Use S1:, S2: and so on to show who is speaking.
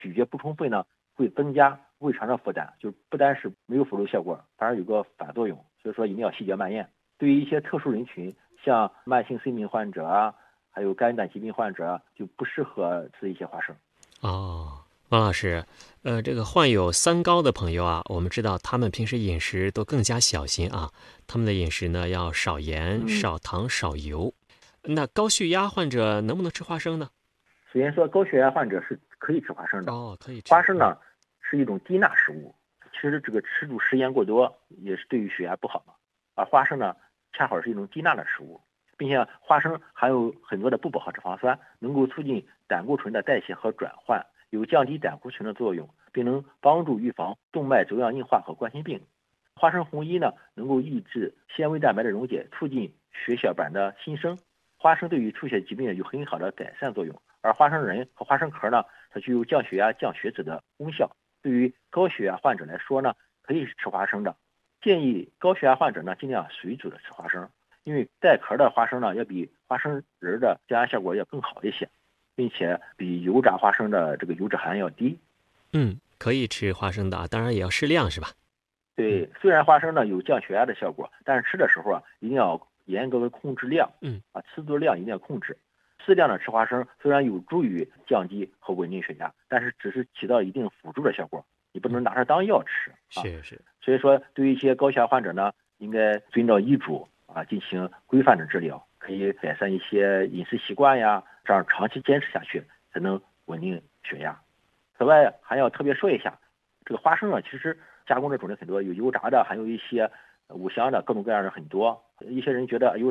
S1: 咀嚼补充费呢，会增加胃肠的负担，就不单是没有辅助效果，反而有个反作用。所以说一定要细嚼慢咽。对于一些特殊人群，像慢性肾病患者啊，还有肝胆疾病患者啊，就不适合吃一些花生。
S2: 哦，王老师，这个患有三高的朋友啊，我们知道他们平时饮食都更加小心啊，他们的饮食呢要少盐、
S1: 嗯，
S2: 少糖、少油。那高血压患者能不能吃花生呢？
S1: 首先说高血压患者是可以吃花生的。
S2: 哦，可以吃。
S1: 花生呢是一种低钠食物，其实这个吃入食盐过多也是对于血压不好嘛。而花生呢恰好是一种低钠的食物，并且花生含有很多的不饱和脂肪酸，能够促进胆固醇的代谢和转换，有降低胆固醇的作用，并能帮助预防动脉粥样硬化和冠心病。花生红衣呢能够抑制纤维蛋白的溶解，促进血小板的新生。花生对于出血疾病有很好的改善作用。而花生仁和花生壳呢，它具有降血压、降血脂的功效。对于高血压患者来说呢，可以吃花生的。建议高血压患者呢，尽量水煮的吃花生，因为带壳的花生呢，要比花生仁的降压效果要更好一些，并且比油炸花生的这个油脂含量要低。
S2: 嗯，可以吃花生的啊，当然也要适量，是吧？嗯
S1: 对，虽然花生呢有降血压的效果，但是吃的时候啊，一定要严格的控制量
S2: 嗯，
S1: 啊，吃多量一定要控制。适量的吃花生虽然有助于降低和稳定血压，但是只是起到一定辅助的效果，你不能拿它当药吃啊。
S2: 是是。
S1: 所以说，对于一些高血压患者呢，应该遵照医嘱啊进行规范的治疗，可以改善一些饮食习惯呀，这样长期坚持下去才能稳定血压。此外，还要特别说一下，这个花生啊，其实加工的种类很多，有油炸的，还有一些五香的，各种各样的很多。一些人觉得，哎呦，